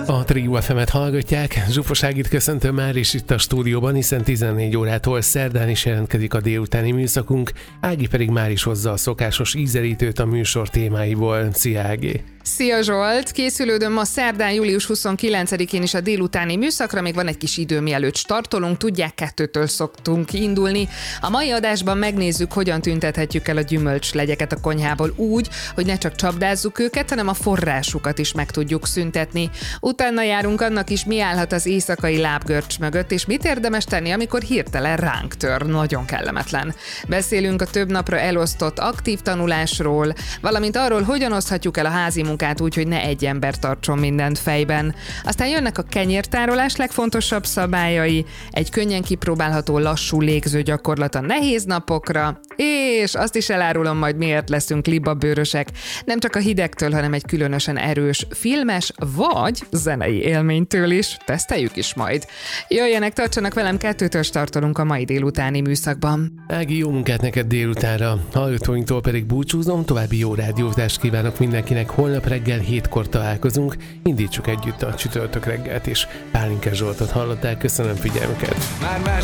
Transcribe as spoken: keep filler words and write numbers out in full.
A Trio ef emet hallgatják, Zsufos Ágit köszöntöm már is itt a stúdióban, hiszen tizennégy órától szerdán is jelentkezik a délutáni műszakunk, Ági pedig már is hozza a szokásos ízelítőt a műsor témáiból. Szia Ági! Szia Zsolt! Készülődöm ma szerdán, július huszonkilencedikén is a délutáni műszakra, még van egy kis idő, mielőtt startolunk, tudják, kettőtől szoktunk indulni. A mai adásban megnézzük, hogyan tüntethetjük el a gyümölcslegyeket a konyhából úgy, hogy ne csak csapdázzuk őket, hanem a forrásukat is meg tudjuk szüntetni. Utána járunk annak is, mi állhat az éjszakai lábgörcs mögött, és mit érdemes tenni, amikor hirtelen ránk tör. Nagyon kellemetlen. Beszélünk a több napra elosztott aktív tanulásról, valamint arról, hogyan oszthatjuk el a házi munkát úgy, hogy ne egy ember tartson mindent fejben. Aztán jönnek a kenyértárolás legfontosabb szabályai, egy könnyen kipróbálható lassú légző gyakorlat a nehéz napokra, és azt is elárulom majd, miért leszünk libabőrösek, nem csak a hidegtől, hanem egy különösen erős filmes vagy zenei élménytől is. Teszteljük is majd. Jöjjenek, tartsanak velem, kettőtől startolunk a mai délutáni műszakban. Ági, jó munkát neked délutánra. Hallgatóinktól pedig búcsúzom, további jó rádiózást kívánok mindenkinek. Holnap reggel hétkor találkozunk, indítsuk együtt a csütörtök reggelt is. Pálinkás Zsoltot hallották, köszönöm figyelmüket. Már-már